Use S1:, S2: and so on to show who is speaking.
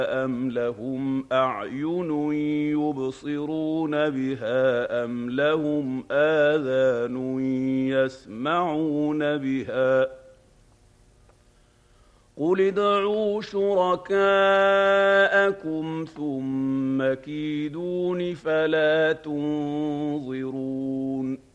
S1: أَمْ لَهُمْ أَعْيُنٌ يُبْصِرُونَ بِهَا أَمْ لَهُمْ آذَانٌ يَسْمَعُونَ بِهَا ۖ قُلِ ادْعُوا شُرَكَاءَكُمْ ثُمَّ كِيدُونِ فَلَا تُنظِرُونِ